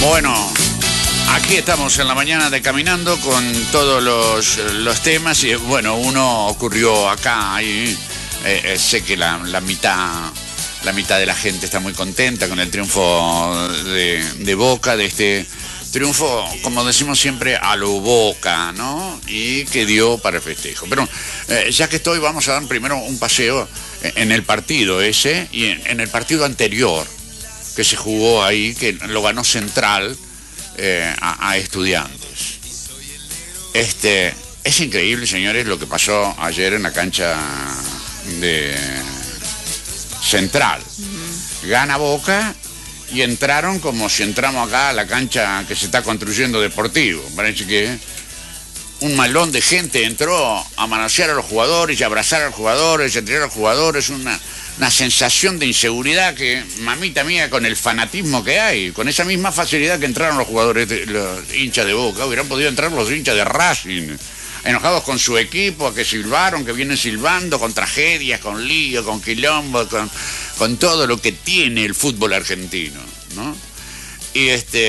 Bueno, aquí estamos en la mañana de Caminando con todos los temas y bueno, uno ocurrió acá y sé que la mitad de la gente está muy contenta con el triunfo de Boca, de este triunfo, como decimos siempre, a lo Boca, ¿no? Y que dio para el festejo. Pero ya que estoy, vamos a dar primero un paseo en el partido ese y en el partido anterior que se jugó ahí, que lo ganó Central a Estudiantes. Es increíble, señores, lo que pasó ayer en la cancha de Central. Gana Boca y entraron como si entramos acá a la cancha que se está construyendo Deportivo. Parece que un malón de gente entró a manosear a los jugadores y a abrazar a los jugadores y a tirar a los jugadores. Una sensación de inseguridad que, mamita mía, con el fanatismo que hay, con esa misma facilidad que entraron los jugadores, los hinchas de Boca, hubieran podido entrar los hinchas de Racing, enojados con su equipo, a que silbaron, que vienen silbando, con tragedias, con lío, con quilombo, con todo lo que tiene el fútbol argentino, ¿no? Y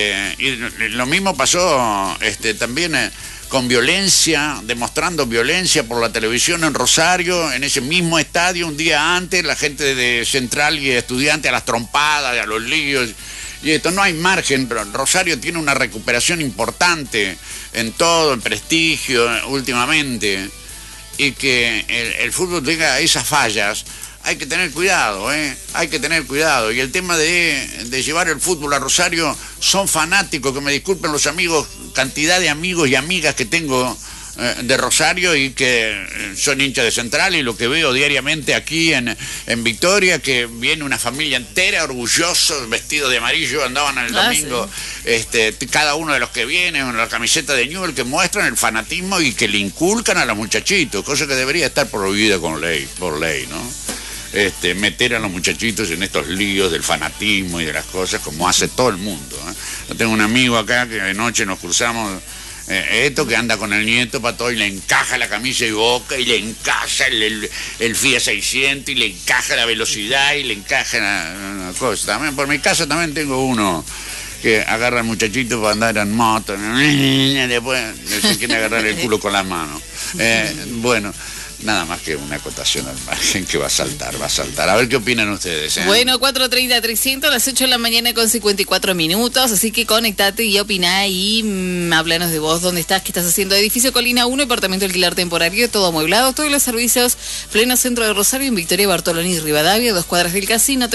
lo mismo pasó también con violencia, demostrando violencia por la televisión en Rosario, en ese mismo estadio, un día antes, la gente de Central y Estudiantes a las trompadas, a los líos. Y esto no hay margen, pero Rosario tiene una recuperación importante en todo, en prestigio últimamente, y que el fútbol tenga esas fallas. Hay que tener cuidado, hay que tener cuidado. Y el tema de llevar el fútbol a Rosario, son fanáticos, que me disculpen los amigos, cantidad de amigos y amigas que tengo de Rosario y que son hinchas de Central, y lo que veo diariamente aquí en Victoria, que viene una familia entera, orgullosos, vestidos de amarillo, andaban el domingo, sí. Cada uno de los que vienen con la camiseta de Newell, que muestran el fanatismo y que le inculcan a los muchachitos, cosa que debería estar prohibida por ley, ¿no? Meter a los muchachitos en estos líos del fanatismo y de las cosas como hace todo el mundo. Yo tengo un amigo acá que de noche nos cruzamos, que anda con el nieto para todo y le encaja la camisa de Boca y le encaja el Fiat 600 y le encaja la velocidad y le encaja una cosa. También por mi casa también tengo uno que agarra al muchachito para andar en moto, después se quiere agarrar el culo con las manos. Bueno, nada más que una acotación al margen que va a saltar. A ver qué opinan ustedes. Bueno, 4:30-300, las 8 de la mañana con 54 minutos, así que conectate y opiná y háblanos de vos, dónde estás, qué estás haciendo. Edificio Colina 1, apartamento de alquiler temporario, todo amueblado, todos los servicios, pleno centro de Rosario, en Victoria, Bartoloni y Rivadavia, 2 cuadras del casino,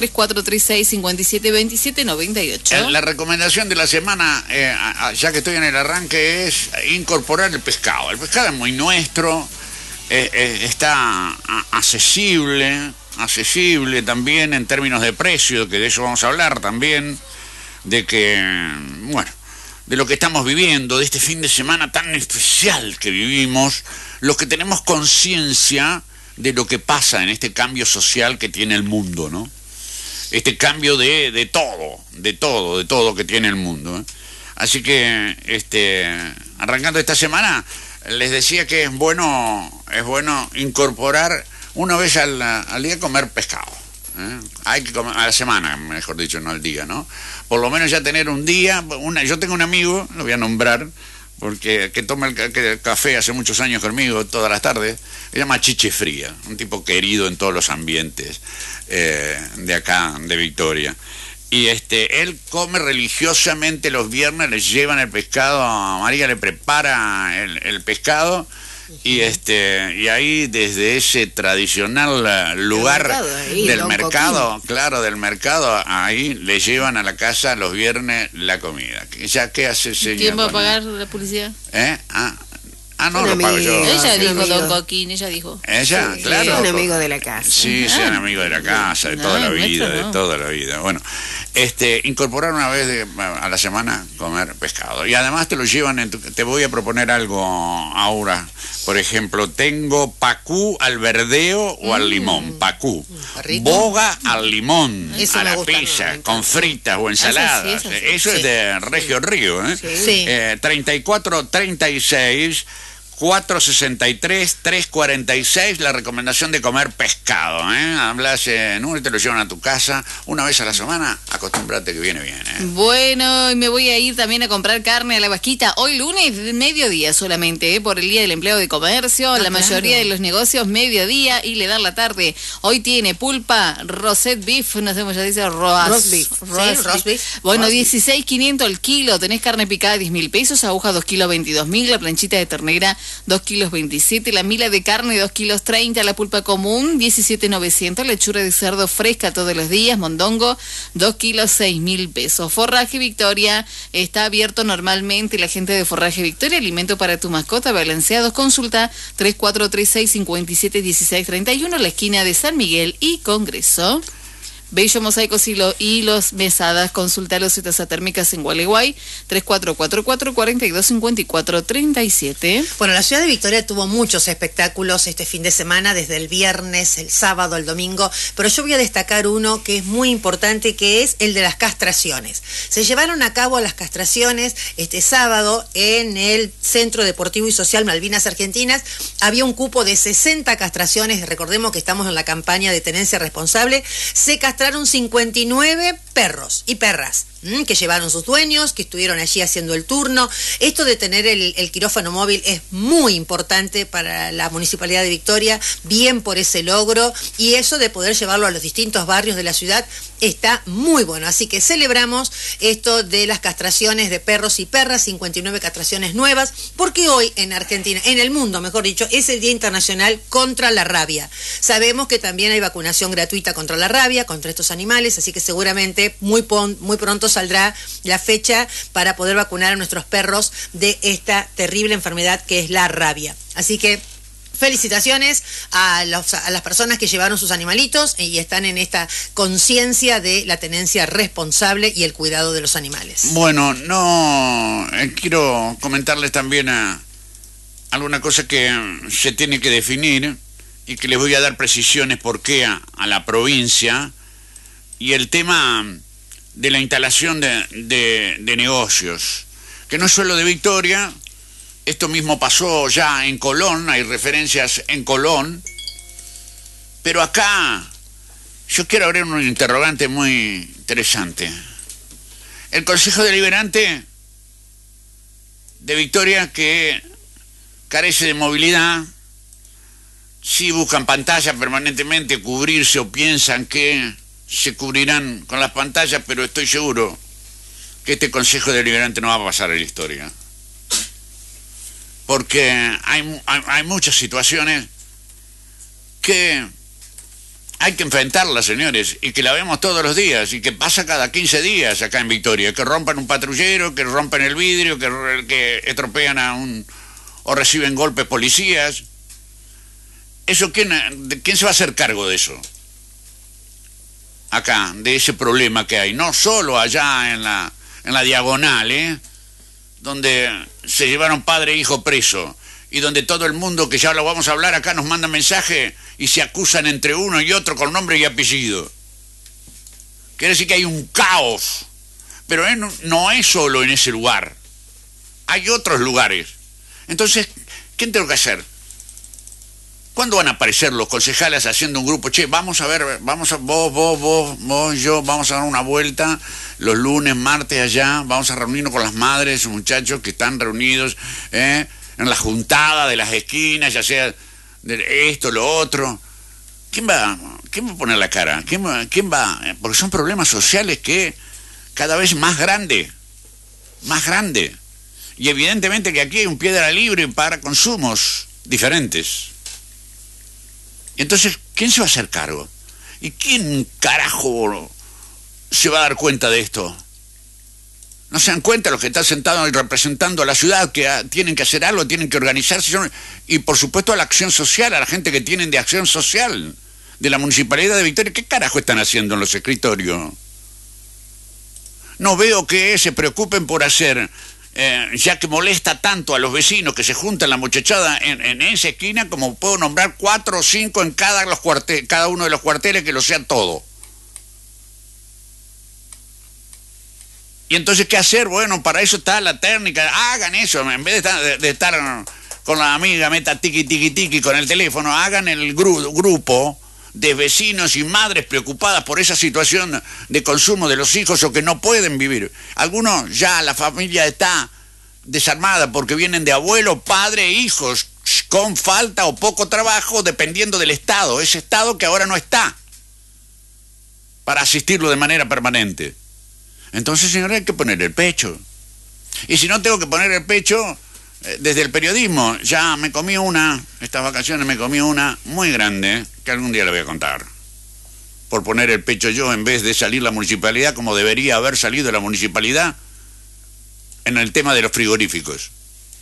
3436-572798. La recomendación de la semana, ya que estoy en el arranque, es incorporar el pescado. El pescado es muy nuestro. Está accesible también en términos de precio, que de eso vamos a hablar también, de lo que estamos viviendo, de este fin de semana tan especial que vivimos, los que tenemos conciencia de lo que pasa en este cambio social que tiene el mundo, ¿no? Este cambio de todo que tiene el mundo, ¿eh? Así que, arrancando esta semana, les decía que es bueno incorporar una vez al día comer pescado. Hay que comer a la semana, mejor dicho, no al día, ¿no? Por lo menos ya tener un día. Yo tengo un amigo, lo voy a nombrar, porque que toma el café hace muchos años conmigo, todas las tardes. Se llama Chiche Fría, un tipo querido en todos los ambientes de acá, de Victoria. Y él come religiosamente los viernes, le llevan el pescado, a María le prepara el pescado, y ahí desde ese tradicional lugar del mercado, del mercado, ahí le llevan a la casa los viernes la comida. ¿Ya qué hace, señor? ¿Quién va a pagar la publicidad? No, lo pago yo. Ella dijo, don Coquín, ella dijo. Ella, sí, claro. Son amigos de la casa. Sí, sean amigos de la casa, de toda la vida. Bueno, incorporar una vez a la semana comer pescado. Y además te lo llevan, te voy a proponer algo ahora. Por ejemplo, tengo pacú al verdeo o al limón. Pacú. Boga al limón, eso a la pizza, con fritas o ensaladas. Eso es de Regio Río, ¿eh? Sí. 3436 463-346, la recomendación de comer pescado, Hablas en uno y te lo llevan a tu casa una vez a la semana, acostúmbrate que viene bien, Bueno, y me voy a ir también a comprar carne a la vaquita. Hoy lunes, mediodía solamente, por el Día del Empleado de Comercio. La mayoría de los negocios, mediodía, y le dan la tarde. Hoy tiene pulpa, roset beef, no sé cómo ya dice, roast beef. Bueno, 16.500 el kilo. Tenés carne picada, 10.000 pesos, aguja 2 kilos 22.000, la planchita de ternera 2 kilos 27, la mila de carne 2 kilos 30, la pulpa común 17.900, la lechura de cerdo fresca todos los días, mondongo 2 kilos 6.000 pesos. Forraje Victoria está abierto normalmente, la gente de Forraje Victoria, alimento para tu mascota balanceados, consulta 3436-571631, la esquina de San Miguel y Congreso. Bello Mosaicos y los Mesadas, consulta los citas térmicas en Gualeguay, 3444-4254-37. Bueno, la ciudad de Victoria tuvo muchos espectáculos este fin de semana, desde el viernes, el sábado, el domingo, pero yo voy a destacar uno que es muy importante, que es el de las castraciones. Se llevaron a cabo las castraciones este sábado en el Centro Deportivo y Social Malvinas Argentinas. Había un cupo de 60 castraciones, recordemos que estamos en la campaña de tenencia responsable. Se castraron 59 perros y perras que llevaron sus dueños, que estuvieron allí haciendo el turno. Esto de tener el quirófano móvil es muy importante para la Municipalidad de Victoria, bien por ese logro, y eso de poder llevarlo a los distintos barrios de la ciudad está muy bueno. Así que celebramos esto de las castraciones de perros y perras, 59 castraciones nuevas, porque hoy en Argentina, en el mundo mejor dicho, es el Día Internacional contra la Rabia. Sabemos que también hay vacunación gratuita contra la rabia, contra estos animales, así que seguramente muy pronto saldrá la fecha para poder vacunar a nuestros perros de esta terrible enfermedad que es la rabia. Así que felicitaciones a las personas que llevaron sus animalitos y están en esta conciencia de la tenencia responsable y el cuidado de los animales. Bueno, quiero comentarles también alguna cosa que se tiene que definir y que les voy a dar precisiones por qué a la provincia, y el tema de la instalación de negocios, que no es solo de Victoria. Esto mismo pasó ya en Colón, hay referencias en Colón, pero acá yo quiero abrir un interrogante muy interesante. El Consejo Deliberante de Victoria, que carece de movilidad, sí buscan pantallas permanentemente, cubrirse, o piensan que se cubrirán con las pantallas, pero estoy seguro que este Consejo Deliberante no va a pasar a la historia. Porque hay muchas situaciones que hay que enfrentarlas, señores, y que la vemos todos los días, y que pasa cada 15 días acá en Victoria, que rompan un patrullero, que rompen el vidrio, que estropean o reciben golpes policías. Eso, ¿quién se va a hacer cargo de eso? Acá, de ese problema que hay, no solo allá en la diagonal, donde se llevaron padre e hijo preso, y donde todo el mundo, que ya lo vamos a hablar acá, nos manda mensaje y se acusan entre uno y otro con nombre y apellido. Quiere decir que hay un caos, pero no es solo en ese lugar, hay otros lugares. Entonces, ¿qué tengo que hacer? ¿Cuándo van a aparecer los concejales haciendo un grupo? Che, vamos a ver, vos, yo, vamos a dar una vuelta los lunes, martes allá, vamos a reunirnos con las madres, muchachos que están reunidos en la juntada de las esquinas, ya sea de esto, lo otro. ¿Quién va a poner la cara? ¿Quién va? Porque son problemas sociales que cada vez más grande. Y evidentemente que aquí hay un piedra libre para consumos diferentes. Entonces, ¿quién se va a hacer cargo? ¿Y quién carajo se va a dar cuenta de esto? ¿No se dan cuenta los que están sentados y representando a la ciudad, que tienen que hacer algo, tienen que organizarse? Y por supuesto a la acción social, a la gente que tienen de acción social de la Municipalidad de Victoria. ¿Qué carajo están haciendo en los escritorios? No veo que se preocupen por hacer, ya que molesta tanto a los vecinos que se juntan la muchachada en esa esquina, como puedo nombrar 4 o 5 en cada uno de los cuarteles, que lo sea todo. Y entonces, ¿qué hacer? Bueno, para eso está la técnica. Hagan eso, en vez de estar con la amiga, meta tiqui, tiqui, tiqui con el teléfono, hagan el grupo de vecinos y madres preocupadas por esa situación de consumo de los hijos o que no pueden vivir. Algunos ya la familia está desarmada porque vienen de abuelo, padre, hijos, con falta o poco trabajo dependiendo del Estado, ese Estado que ahora no está para asistirlo de manera permanente. Entonces, señora, hay que poner el pecho. Y si no tengo que poner el pecho, desde el periodismo, ya me comí estas vacaciones me comí una muy grande, que algún día le voy a contar. Por poner el pecho yo, en vez de salir la municipalidad como debería haber salido la municipalidad en el tema de los frigoríficos.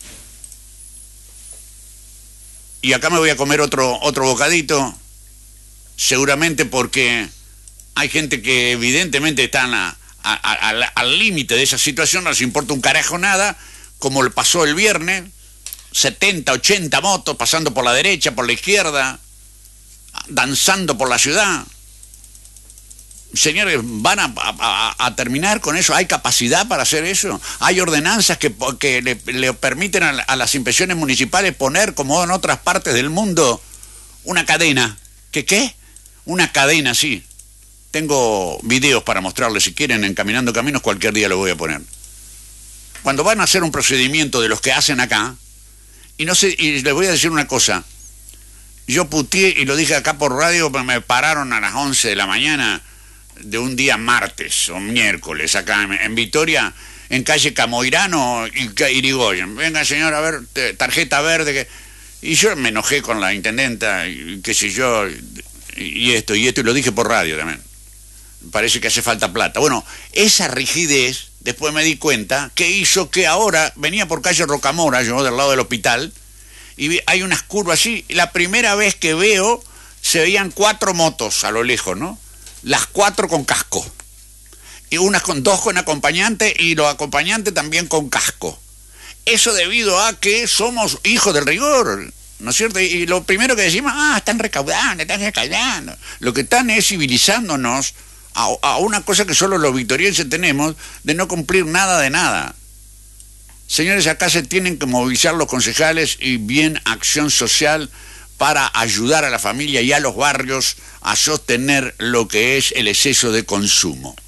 Y acá me voy a comer otro bocadito, seguramente porque hay gente que evidentemente está al límite de esa situación, no les importa un carajo nada, como le pasó el viernes, 70, 80 motos pasando por la derecha, por la izquierda, danzando por la ciudad. Señores, ¿van a terminar con eso? ¿Hay capacidad para hacer eso? ¿Hay ordenanzas que le permiten a las inspecciones municipales poner, como en otras partes del mundo, una cadena? ¿Qué? Una cadena, sí. Tengo videos para mostrarles, si quieren, en Caminando Caminos, cualquier día lo voy a poner. Cuando van a hacer un procedimiento de los que hacen acá, y les voy a decir una cosa, yo puteé, y lo dije acá por radio, me pararon a las 11 de la mañana de un día martes o miércoles, acá en Vitoria, en calle Camoirano y Irigoyen. Venga, señor, a ver, tarjeta verde. Y yo me enojé con la intendenta, y qué sé yo, y esto, y lo dije por radio también. Parece que hace falta plata. Bueno, esa rigidez, después me di cuenta, que hizo que ahora, venía por calle Rocamora, yo del lado del hospital, y hay unas curvas así, y la primera vez que veo, se veían 4 motos a lo lejos, ¿no? Las 4 con casco. Y dos con acompañante, y los acompañantes también con casco. Eso debido a que somos hijos del rigor, ¿no es cierto? Y lo primero que decimos, están recaudando. Lo que están es civilizándonos a una cosa que solo los victorienses tenemos, de no cumplir nada de nada. Señores, acá se tienen que movilizar los concejales y bien acción social para ayudar a la familia y a los barrios a sostener lo que es el exceso de consumo.